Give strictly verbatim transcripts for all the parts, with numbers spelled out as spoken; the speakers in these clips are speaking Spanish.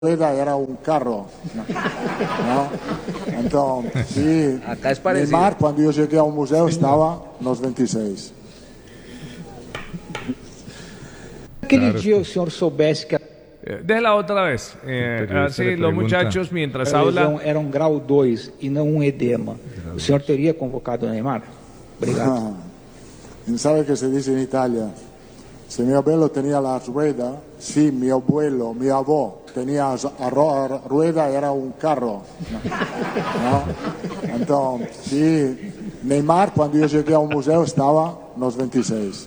rueda era un carro, ¿no? Entonces, sí, acá es parecido. Neymar, cuando yo llegué a un museo, estaba nos veintiséis. Aquele dia o senhor soubesse que Eh, Déjela otra vez. Eh, Pero así se le los pregunta. muchachos mientras a lesão hablan. era um grau dois e não um edema, o senhor teria convocado o Neymar? Obrigado. Ah, ¿sabe qué se dice en Italia? Si mi abuelo tenía la rueda, sí, mi abuelo, mi abuelo tenía la ro- rueda, era un carro, ¿no? Entonces, sí, Neymar, cuando yo llegué a un museo, estaba nos veintiséis.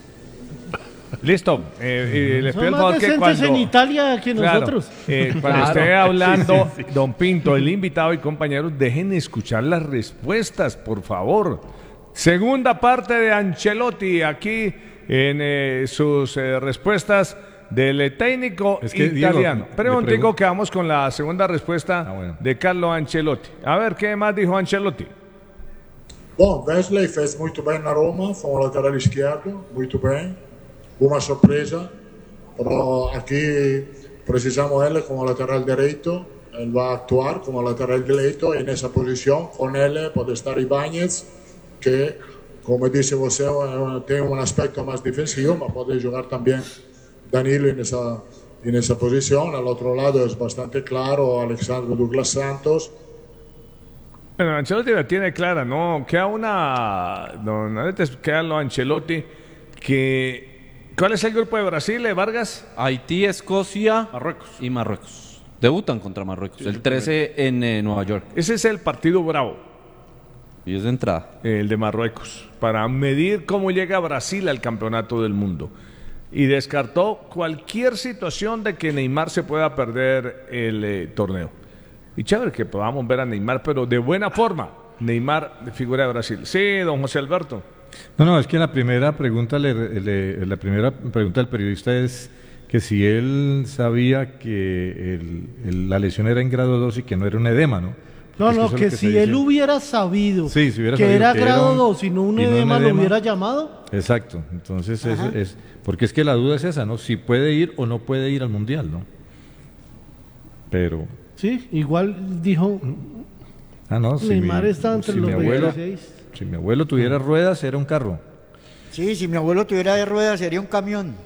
Listo. Eh, y les pido Son el favor más que decentes cuando. en Italia que Claro, nosotros. eh, cuando Claro. esté hablando, don Pinto, el invitado y compañeros, dejen escuchar las respuestas, por favor. Segunda parte de Ancelotti, aquí en eh, sus eh, respuestas del eh, técnico Es que, Diego, italiano. le Pero un pregun- tico que vamos con la segunda respuesta Ah, bueno. de Carlo Ancelotti. A ver, ¿qué más dijo Ancelotti? Bom, Wesley fez muito bem na Roma, foi um lateral esquerdo, muito bem, uma surpresa, pero aqui precisamos ele como lateral direito, ele vai actuar como lateral direito e nessa posição, com ele pode estar Ibáñez, que, como disse você, eh, tem um aspecto mais defensivo, mas pode jogar também Danilo nessa, nessa posição. Al outro lado é bastante claro Alexandre Douglas Santos. Bueno, Ancelotti la tiene clara, ¿no? Queda una. Don Aretes, queda lo Ancelotti. Que, ¿cuál es el grupo de Brasil, eh, Vargas? Haití, Escocia Marruecos. y Marruecos. Debutan contra Marruecos. El trece en eh, Nueva York. Ese es el partido bravo, Y es de entrada. el de Marruecos, para medir cómo llega Brasil al campeonato del mundo. Y descartó cualquier situación de que Neymar se pueda perder el eh, torneo. Y chévere que podamos ver a Neymar, pero de buena forma. Neymar, de figura de Brasil. Sí, don José Alberto. No, no, es que la primera pregunta, le- le- la primera pregunta del periodista es que si él sabía que el- el- la lesión era en grado dos y que no era un edema, ¿no? No, Es no, eso es que lo se si dice. él hubiera sabido, Sí, si hubiera que sabido era que era grado un- dos y no un y no un edema, lo edema. hubiera llamado. Exacto, entonces es, es- porque es que la duda es esa, ¿no? Si puede ir o no puede ir al Mundial, ¿no? Pero, Sí, igual dijo, ah, no, si Neymar mi, está entre si los mi abuelo, veintiséis. si mi abuelo tuviera ruedas, era un carro. Sí, si mi abuelo tuviera de ruedas sería un camión.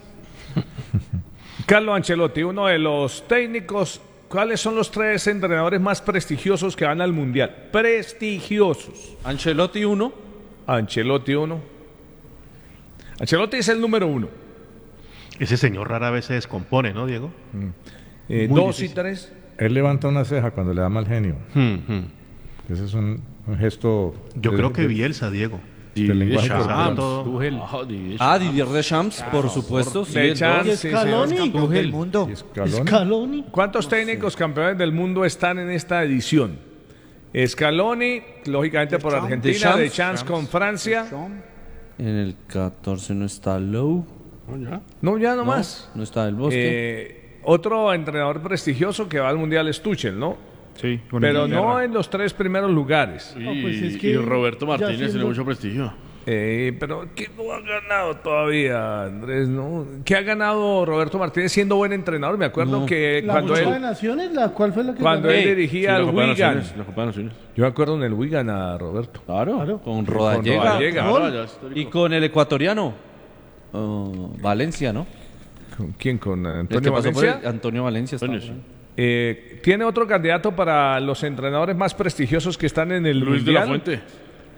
Carlo Ancelotti, uno de los técnicos. ¿Cuáles son los tres entrenadores más prestigiosos que van al Mundial? Prestigiosos. Ancelotti uno. Ancelotti uno. Ancelotti es el número uno. Ese señor rara vez se descompone, ¿no, Diego? Eh, Muy dos y difícil. tres. Él levanta una ceja cuando le da mal genio. Ese es un, un gesto. Yo de- creo que de- Bielsa, Diego. del lenguaje Deschamps, corporal. todo. Ah, Didier Deschamps, por supuesto. Sí, el Deschamps, dos. Y sí, Scaloni, Campeón del mundo. Y Scaloni. Scaloni. ¿Cuántos técnicos campeones del mundo están en esta edición? Scaloni, lógicamente por Deschamps. Argentina, Deschamps. Deschamps con Francia. En el catorce no está Lowe. No, ya no, No, más. no está el Bosque. Eh, otro entrenador prestigioso que va al Mundial es Tuchel, ¿no? Sí, con Pero Inglaterra. no en los tres primeros lugares. No, pues es que y Roberto ya Martínez siendo- tiene mucho prestigio. Eh, pero ¿qué no ha ganado todavía, Andrés? ¿No? ¿Qué ha ganado Roberto Martínez siendo buen entrenador? Me acuerdo No. que La cuando Copa de él, Naciones, la, ¿cuál fue la que cuando ganó? él Ey, dirigía Sí, al la Copa de Wigan, Naciones, la Copa de Naciones. yo me acuerdo en el Wigan a Roberto. Claro, Claro. con Rodallega. Con Rodallega. Claro, ya es histórico. Y con el ecuatoriano. oh, Valencia, ¿no? ¿Con quién? ¿Con El que Antonio pasó por Valencia? el- Antonio Valencia. estaba Antonio, por ahí. Eh, ¿Tiene otro candidato para los entrenadores más prestigiosos que están en el Luis de la Mundial? Fuente.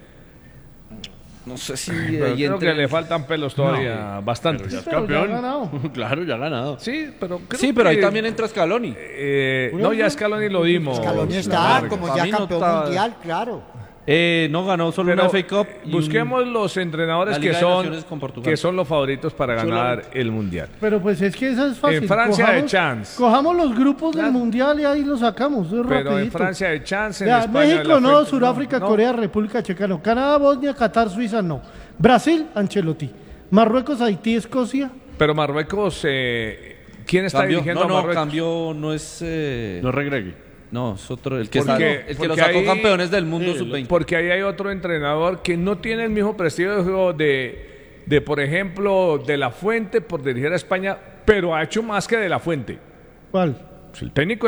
No sé si Pero ahí creo entre- que le faltan pelos todavía, bastantes. Ya es Pero ya ha campeón. ganado. Claro, ya ha ganado. Sí, pero creo Sí, pero ahí que- también entra Scaloni. eh, no, ya Scaloni lo dimos. Scaloni está Vargas. como Para ya mí no campeón está- mundial, claro. Eh, no ganó solo Pero, una F A Cup. y un- busquemos los entrenadores la que Liga de son, Naciones con Portugal. que son los favoritos para ganar el Mundial. Pero pues es que eso es fácil. En Francia de cojamos, chance. Cojamos los grupos Claro. del Mundial y ahí los sacamos. Eso es Pero en rapidito. Francia de chance, en Vea, España de México la no, Fuente, Sudáfrica, no. Corea, República Checa no. Canadá, Bosnia, Qatar, Suiza no. Brasil, Ancelotti. Marruecos, Haití, Escocia. Pero Marruecos, eh, ¿quién está Cambió, dirigiendo no, a no, Marruecos? cambió, no es... eh, No regregue. no, es otro, el que, Porque- sacó- el que porque lo sacó ahí- campeones del mundo Sí, sub veinte. Porque ahí hay otro entrenador que no tiene el mismo prestigio de, de, por ejemplo, de La Fuente por dirigir a España, pero ha hecho más que de La Fuente. ¿Cuál? Si el técnico